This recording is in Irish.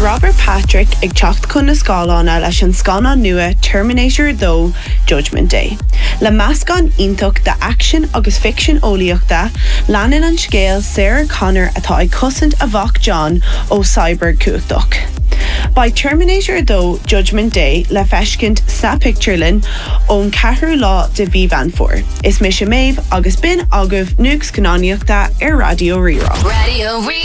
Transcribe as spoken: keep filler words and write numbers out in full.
Robert Patrick ag teacht chun na scálána leis an scána nua Terminator two Judgment Day. Le meascán iontocht de action agus fiction óíochta, leanan an scéal Sarah Connor atá ag cosint a bhach John ó Cyborg Cuachdoch. By Terminator two Judgment Day le feiscint sa picturelin ón ceathrú lá de bhí van for. Is mis maeve agus bin agah nuags cannáíochta ar Radio Rirá. Radio Rirá.